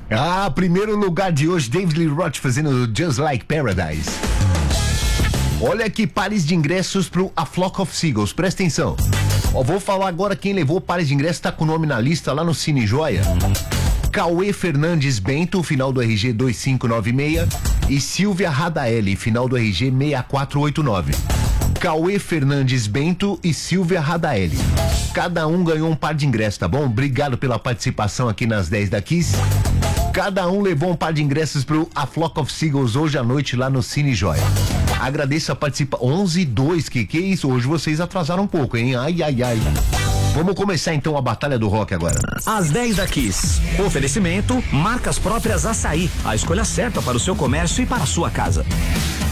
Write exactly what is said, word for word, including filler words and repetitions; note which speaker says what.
Speaker 1: Ah, primeiro lugar de hoje, David Lee Roth fazendo Just Like Paradise. Olha aqui, pares de ingressos pro A Flock of Seagulls, presta atenção. Ó, vou falar agora quem levou pares de ingressos, tá com o nome na lista lá no Cine Joia. Cauê Fernandes Bento, final do R G dois cinco nove seis, e Silvia Radaeli, final do R G seis quatro oito nove. Cauê Fernandes Bento e Silvia Radaeli. Cada um ganhou um par de ingressos, tá bom? Obrigado pela participação aqui nas dez da Kiss. Cada um levou um par de ingressos pro A Flock of Seagulls hoje à noite lá no Cine Joia. Agradeço a participação. onze e dois, que que é isso? Hoje vocês atrasaram um pouco, hein? Ai, ai, ai. Vamos começar então a Batalha do Rock agora.
Speaker 2: Às dez da Kiss. Oferecimento, marcas próprias Açaí. A escolha certa para o seu comércio e para a sua casa.